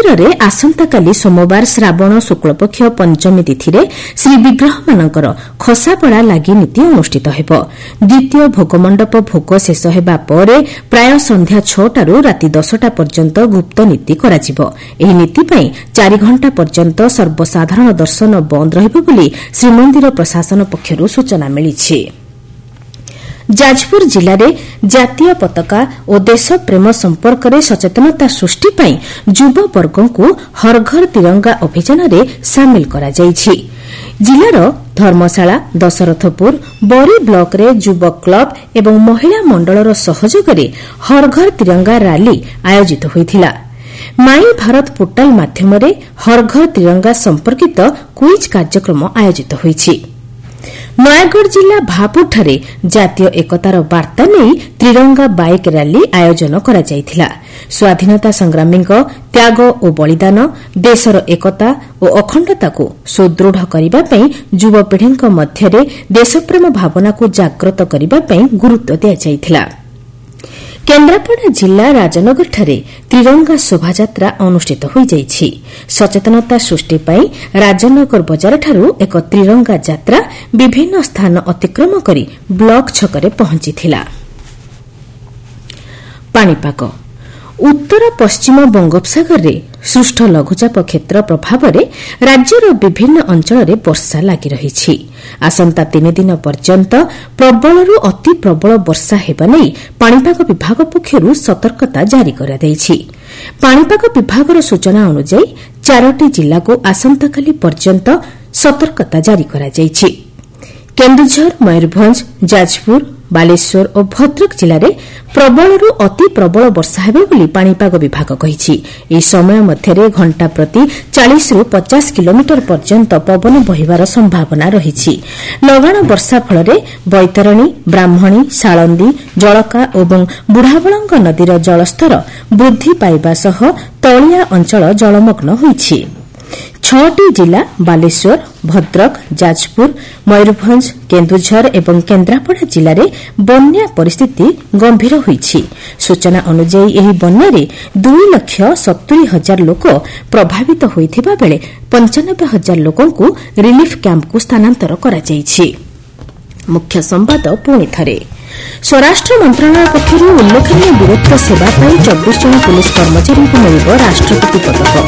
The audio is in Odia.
ଶ୍ରୀମନ୍ଦିରରେ ଆସନ୍ତାକାଲି ସୋମବାର ଶ୍ରାବଣ ଶୁକ୍ଳପକ୍ଷ ପଞ୍ଚମୀ ତିଥିରେ ଶ୍ରୀବିଗ୍ରହମାନଙ୍କର ଖସାପଡ଼ା ଲାଗି ନୀତି ଅନୁଷ୍ଠିତ ହେବ। ଦ୍ୱିତୀୟ ଭୋଗମଣ୍ଡପ ଭୋଗ ଶେଷ ହେବା ପରେ ପ୍ରାୟ ସନ୍ଧ୍ୟା 6ଟାରୁ ରାତି 10ଟା ପର୍ଯ୍ୟନ୍ତ ଗୁପ୍ତ ନୀତି କରାଯିବ। ଏହି ନୀତି ପାଇଁ 4 ଘଣ୍ଟା ପର୍ଯ୍ୟନ୍ତ ସର୍ବସାଧାରଣ ଦର୍ଶନ ବନ୍ଦ ରହିବ ବୋଲି ଶ୍ରୀମନ୍ଦିର ପ୍ରଶାସନ ପକ୍ଷରୁ ସୂଚନା ମିଳିଛି। ଯାଜପୁର ଜିଲ୍ଲାରେ ଜାତୀୟ ପତାକା ଓ ଦେଶପ୍ରେମ ସମ୍ପର୍କରେ ସଚେତନତା ସୃଷ୍ଟି ପାଇଁ ଯୁବବର୍ଗଙ୍କୁ ହର୍ ଘର୍ ତିରଙ୍ଗା ଅଭିଯାନରେ ସାମିଲ କରାଯାଇଛି। ଜିଲ୍ଲାର ଧର୍ମଶାଳା, ଦଶରଥପୁର, ବରୀ ବ୍ଲକରେ ଯୁବ କ୍ଲବ ଏବଂ ମହିଳା ମଣ୍ଡଳର ସହଯୋଗରେ ହର୍ ଘର୍ ତିରଙ୍ଗା ରାଲି ଆୟୋଜିତ ହୋଇଥିଲା। ମାଇ ଭାରତ ପୋର୍ଟାଲ ମାଧ୍ୟମରେ ହର୍ ଘର୍ ତିରଙ୍ଗା ସମ୍ପର୍କିତ କୁଇଜ୍ କାର୍ଯ୍ୟକ୍ରମ ଆୟୋଜିତ ହୋଇଛି। ନୟାଗଡ଼ ଜିଲ୍ଲା ଭାପୁରଠାରେ ଜାତୀୟ ଏକତାର ବାର୍ତ୍ତା ନେଇ ତ୍ରିରଙ୍ଗା ବାଇକ୍ ରାଲି ଆୟୋଜନ କରାଯାଇଥିଲା। ସ୍ୱାଧୀନତା ସଂଗ୍ରାମୀଙ୍କ ତ୍ୟାଗ ଓ ବଳିଦାନ, ଦେଶର ଏକତା ଓ ଅଖଣ୍ଡତାକୁ ସୁଦୃଢ଼ କରିବା ପାଇଁ ଯୁବପିଢ଼ିଙ୍କ ମଧ୍ୟରେ ଦେଶପ୍ରେମ ଭାବନାକୁ ଜାଗ୍ରତ କରିବା ପାଇଁ ଗୁରୁତ୍ୱ ଦିଆଯାଇଥିଲା। କେନ୍ଦ୍ରାପଡ଼ା ଜିଲ୍ଲା ରାଜନଗରଠାରେ ତ୍ରିରଙ୍ଗା ଶୋଭାଯାତ୍ରା ଅନୁଷ୍ଠିତ ହୋଇଯାଇଛି। ସଚେତନତା ସୃଷ୍ଟି ପାଇଁ ରାଜନଗର ବଜାରଠାରୁ ଏକ ତ୍ରିରଙ୍ଗା ଯାତ୍ରା ବିଭିନ୍ନ ସ୍ଥାନ ଅତିକ୍ରମ କରି ବ୍ଲକ ଛକରେ ପହଞ୍ଚିଥିଲା। ପାଣିପାଗ। ଉତ୍ତର ପଶ୍ଚିମ ବଙ୍ଗୋପସାଗରରେ ସୃଷ୍ଟ ଲଘୁଚାପ କ୍ଷେତ୍ର ପ୍ରଭାବରେ ରାଜ୍ୟର ବିଭିନ୍ନ ଅଞ୍ଚଳରେ ବର୍ଷା ଲାଗି ରହିଛି। ଆସନ୍ତା 3 ଦିନ ପର୍ଯ୍ୟନ୍ତ ପ୍ରବଳରୁ ଅତି ପ୍ରବଳ ବର୍ଷା ହେବା ନେଇ ପାଣିପାଗ ବିଭାଗ ପକ୍ଷରୁ ସତର୍କତା ଜାରି କରାଯାଇଛି। ପାଣିପାଗ ବିଭାଗର ସୂଚନା ଅନୁଯାୟୀ 4ଟି ଜିଲ୍ଲାକୁ ଆସନ୍ତାକାଲି ପର୍ଯ୍ୟନ୍ତ ସତର୍କତା ଜାରି କରାଯାଇଛି। କେନ୍ଦୁଝର, ମୟୂରଭଞ୍ଜ, ଯାଜପୁର, ବାଲେଶ୍ୱର ଓ ଭଦ୍ରକ ଜିଲ୍ଲାରେ ପ୍ରବଳରୁ ଅତି ପ୍ରବଳ ବର୍ଷା ହେବ ବୋଲି ପାଣିପାଗ ବିଭାଗ କହିଛି। ଏହି ସମୟ ମଧ୍ୟରେ ଘଣ୍ଟା ପ୍ରତି 40ରୁ 50 କିଲୋମିଟର ପର୍ଯ୍ୟନ୍ତ ପବନ ବହିବାର ସମ୍ଭାବନା ରହିଛି। ଲଗାଣ ବର୍ଷା ଫଳରେ ବୈତରଣୀ, ବ୍ରାହ୍ମଣୀ, ସାଳନ୍ଦୀ, ଜଳକା ଏବଂ ବୁଢ଼ାବଳଙ୍ଗ ନଦୀର ଜଳସ୍ତର ବୃଦ୍ଧି ପାଇବା ସହ ତଳିଆ ଅଞ୍ଚଳ ଜଳମଗ୍ନ ହୋଇଛି। 6ଟି ଜିଲ୍ଲା ବାଲେଶ୍ୱର, ଭଦ୍ରକ, ଯାଜପୁର, ମୟୂରଭଞ୍ଜ, କେନ୍ଦୁଝର ଏବଂ କେନ୍ଦ୍ରାପଡ଼ା ଜିଲ୍ଲାରେ ବନ୍ୟା ପରିସ୍ଥିତି ଗମ୍ଭୀର ହୋଇଛି। ସୂଚନା ଅନୁଯାୟୀ ଏହି ବନ୍ୟାରେ 2,70,000 ଲୋକ ପ୍ରଭାବିତ ହୋଇଥିବା ବେଳେ 95,000 ଲୋକଙ୍କୁ ରିଲିଫ୍ କ୍ୟାମ୍ପକୁ ସ୍ଥାନାନ୍ତର କରାଯାଇଛି। ମୁଖ୍ୟ ସମ୍ବାଦ ପୁଣି ଥରେ। ସ୍ୱରାଷ୍ଟ୍ର ମନ୍ତ୍ରଣାଳୟ ପକ୍ଷରୁ ଉଲ୍ଲେଖନୀୟ ବୀରତ୍ୱ ସେବା ପାଇଁ 24 ଜଣ ପୁଲିସ୍ କର୍ମଚାରୀଙ୍କୁ ମିଳିବ ରାଷ୍ଟ୍ରପତି ପଦକ।